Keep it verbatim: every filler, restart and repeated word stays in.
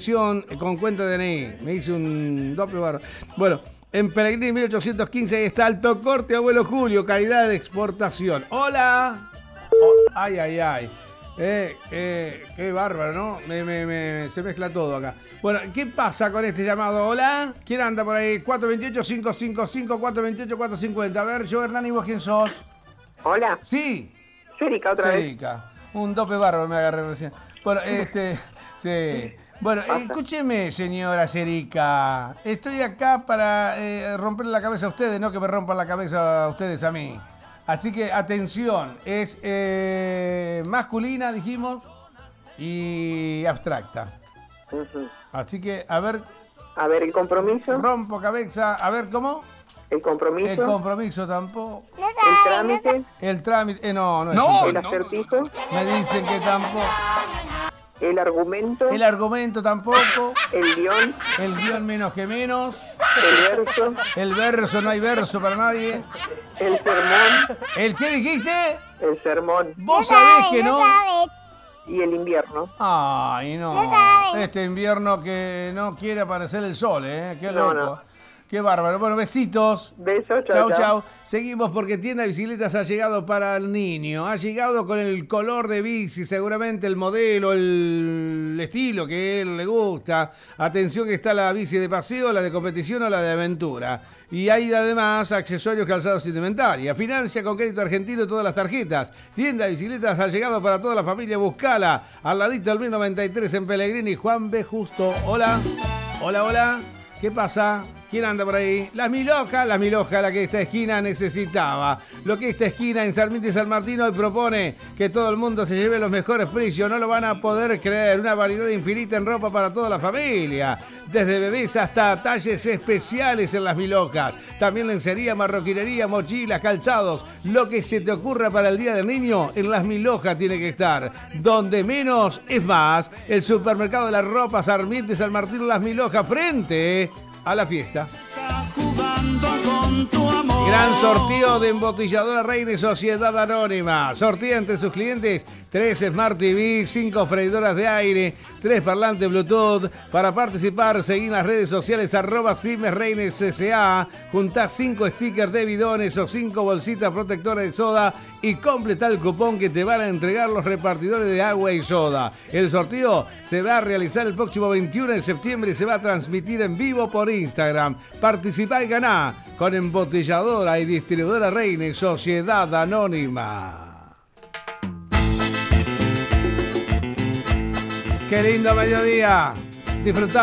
dirección con cuenta de D N I. Me hice un doble barro. Bueno, en Pellegrini mil ochocientos quince ahí está Alto Corte, Abuelo Julio, calidad de exportación. Hola. Oh, ay, ay, ay. Eh, eh, qué bárbaro, ¿no? Me, me, me, se mezcla todo acá. Bueno, ¿qué pasa con este llamado? Hola, ¿quién anda por ahí? cuatro dos ocho, cinco cinco cinco, cuatro dos ocho, cuatro cinco cero. A ver, yo, Hernán, ¿y vos quién sos? Hola. Sí. Erika, otra Erika. vez. Un dope bárbaro me agarré recién. Bueno, este... sí. Bueno, eh, escúcheme, señora Erika. Estoy acá para eh, romperle la cabeza a ustedes, no que me rompan la cabeza a ustedes a mí. Así que, atención, es eh, masculina, dijimos, y abstracta. Uh-huh. Así que, a ver... A ver, el compromiso. Rompo cabeza, a ver, ¿cómo? El compromiso. El compromiso tampoco. El trámite. El trámite, eh, no, no es No, el acertijo. No, no, no. Me dicen que tampoco. El argumento. El argumento tampoco. El guión. El guión menos que menos. El verso. El verso, no hay verso para nadie. El sermón. ¿El qué dijiste? El sermón. Vos sabés que no. Y el invierno. Ay, no. Este invierno que no quiere aparecer el sol, ¿eh? Qué loco. No, no. Qué bárbaro. Bueno, besitos. Besos, chau, chau, chau. chau. Seguimos porque Tienda de Bicicletas ha llegado para el niño. Ha llegado con el color de bici, seguramente el modelo, el estilo que a él le gusta. Atención que está la bici de paseo, la de competición o la de aventura. Y hay además accesorios, calzados y indumentaria. Financia con crédito argentino todas las tarjetas. Tienda de Bicicletas ha llegado para toda la familia. Buscala. Al ladito del mil noventa y tres en Pellegrini. Juan B. Justo. Hola. Hola, hola. ¿Qué pasa? ¿Quién anda por ahí? La Miloja, la Miloja, la que esta esquina necesitaba. Lo que esta esquina en Sarmiento y San Martín hoy propone que todo el mundo se lleve los mejores precios. No lo van a poder creer. Una variedad infinita en ropa para toda la familia. Desde bebés hasta talles especiales en las Milojas. También lencería, marroquinería, mochilas, calzados. Lo que se te ocurra para el Día del Niño, en las Milojas tiene que estar. Donde menos es más. El supermercado de la ropa Sarmiento y San Martín, las Milojas, frente a la fiesta. Gran sorteo de embotelladora Reine Sociedad Anónima. Sortea entre sus clientes tres Smart T V, cinco freidoras de aire, tres parlantes Bluetooth. Para participar, seguí en las redes sociales arroba Simes Reines S A. Juntá cinco stickers de bidones o cinco bolsitas protectoras de soda y completá el cupón que te van a entregar los repartidores de agua y soda. El sorteo se va a realizar el próximo veintiuno de septiembre y se va a transmitir en vivo por Instagram. Participá y ganá con embotelladora y distribuidora Reine Sociedad Anónima. Qué lindo mediodía. Disfrutá.